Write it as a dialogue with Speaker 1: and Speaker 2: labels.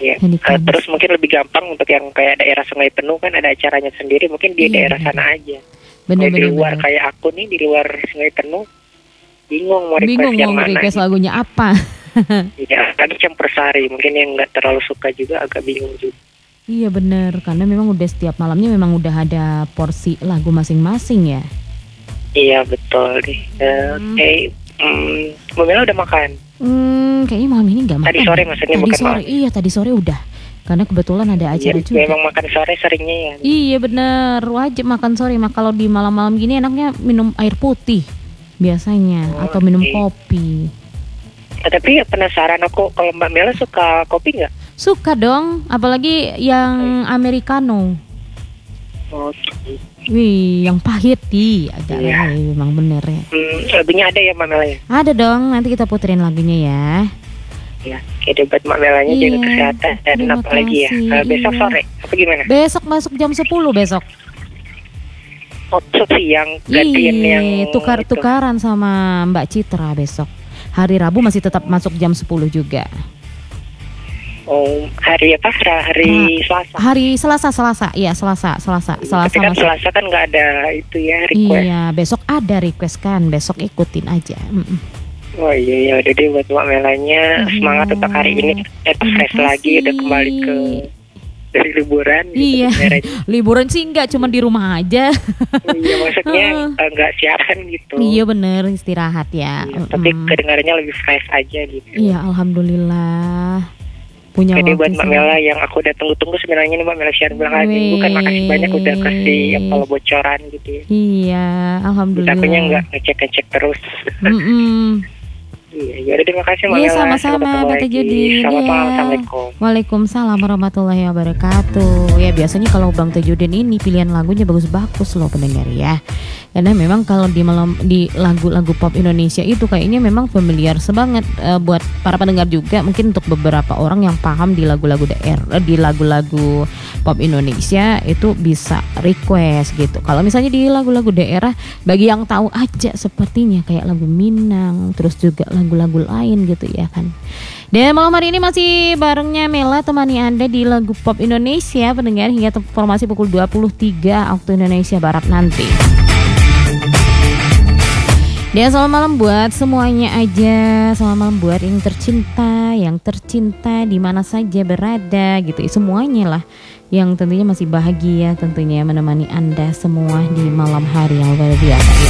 Speaker 1: Ya.
Speaker 2: Honeycombs.
Speaker 1: Terus mungkin lebih gampang untuk yang kayak daerah Sungai Penuh kan ada acaranya sendiri, mungkin di
Speaker 2: Iya,
Speaker 1: daerah
Speaker 2: benar.
Speaker 1: sana aja.
Speaker 2: Bener,
Speaker 1: Kalau di
Speaker 2: bener,
Speaker 1: luar
Speaker 2: bener.
Speaker 1: kayak aku nih di luar Sungai Penuh, bingung mau request
Speaker 2: Bingung
Speaker 1: yang
Speaker 2: mau
Speaker 1: mana.
Speaker 2: request
Speaker 1: gitu.
Speaker 2: lagunya apa.
Speaker 1: Ya, kan campur sari, mungkin yang nggak terlalu suka juga agak bingung juga.
Speaker 2: Iya bener, karena memang udah setiap malamnya memang udah ada porsi lagu masing-masing ya.
Speaker 1: Iya betul nih. Oke, Mbak Mela udah makan?
Speaker 2: Kayaknya malam ini nggak makan.
Speaker 1: Tadi sore maksudnya,
Speaker 2: Tadi
Speaker 1: bukan
Speaker 2: sore,
Speaker 1: malam.
Speaker 2: iya tadi sore udah. Karena kebetulan ada acara
Speaker 1: Iya,
Speaker 2: juga.
Speaker 1: memang makan sore seringnya ya.
Speaker 2: Iya bener, wajib makan sore. Kalau di malam-malam gini enaknya minum air putih biasanya, atau minum kopi.
Speaker 1: Tapi penasaran aku, kalau Mbak Mela suka kopi nggak?
Speaker 2: Suka dong, apalagi yang americano.
Speaker 1: Oke.
Speaker 2: Wih, yang pahit agak
Speaker 1: Iya.
Speaker 2: memang bener ya.
Speaker 1: Lagunya ada ya Mbak Mela ya?
Speaker 2: Ada dong, nanti kita puterin lagunya ya.
Speaker 1: Ya, oke, buat Mbak Melanya jaga
Speaker 2: Iya,
Speaker 1: kesehatan dan
Speaker 2: terima
Speaker 1: apa lagi ya?
Speaker 2: kasih,
Speaker 1: Besok
Speaker 2: iya.
Speaker 1: sore, apa gimana?
Speaker 2: Besok masuk jam 10 besok.
Speaker 1: Besok siang gantian yang
Speaker 2: Tukar-tukaran sama Mbak Citra besok. Hari Rabu masih tetap masuk jam 10 juga.
Speaker 1: Oh, hari apa? Hari Selasa.
Speaker 2: Hari Selasa, iya Selasa
Speaker 1: Tapi kan
Speaker 2: masuk.
Speaker 1: Selasa kan nggak ada itu ya request.
Speaker 2: Iya, besok ada request kan, besok ikutin aja.
Speaker 1: Oh iya, udah deh buat Mbak Melanya, semangat untuk hari ini.
Speaker 2: Terima
Speaker 1: Fresh lagi, udah
Speaker 2: kasih.
Speaker 1: kembali ke dari liburan.
Speaker 2: Iya,
Speaker 1: Gitu,
Speaker 2: liburan sih enggak, cuma di rumah aja.
Speaker 1: Iya, maksudnya nggak siaran gitu.
Speaker 2: Iya bener, istirahat ya.
Speaker 1: Iya, tapi kedengarannya lebih fresh aja gitu.
Speaker 2: Iya, alhamdulillah. Punya
Speaker 1: Jadi
Speaker 2: waktu
Speaker 1: buat Mbak
Speaker 2: sih.
Speaker 1: Mela yang aku udah tunggu-tunggu sebenarnya nih Mbak Mela share belakangan minggu kan, makasih banyak udah kasih apa bocoran gitu ya.
Speaker 2: Iya, alhamdulillah.
Speaker 1: Akunya nggak ngecek terus. Iya, udah terima kasih Mbak
Speaker 2: Iya
Speaker 1: Mela.
Speaker 2: sama-sama
Speaker 1: Sampai
Speaker 2: Mbak
Speaker 1: ketemu
Speaker 2: Judin.
Speaker 1: lagi. Selamat
Speaker 2: Iya.
Speaker 1: malam, Assalamualaikum.
Speaker 2: Waalaikumsalam warahmatullahi wabarakatuh. Ya biasanya kalau Bang Tajudin ini pilihan lagunya bagus-bagus loh pendengar ya. Karena memang kalau di lagu-lagu pop Indonesia itu kayaknya memang familiar sebanget buat para pendengar juga. Mungkin untuk beberapa orang yang paham di lagu-lagu daerah, di lagu-lagu pop Indonesia itu bisa request gitu. Kalau misalnya di lagu-lagu daerah, bagi yang tahu aja sepertinya kayak lagu Minang, terus juga lagu-lagu lain gitu ya kan. Dan malam hari ini masih barengnya Mela temani Anda di lagu pop Indonesia pendengar hingga informasi pukul 23 waktu Indonesia Barat nanti. Dan selamat malam buat semuanya aja. Selamat malam buat yang tercinta di mana saja berada gitu. Semuanya lah yang tentunya masih bahagia tentunya menemani Anda semua di malam hari yang luar biasa ya.